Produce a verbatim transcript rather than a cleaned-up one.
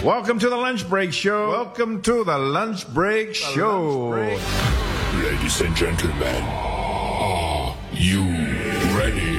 Welcome to the Lunch Break Show. Welcome to the Lunch Break the Show. Lunch break. Ladies and gentlemen, are you ready?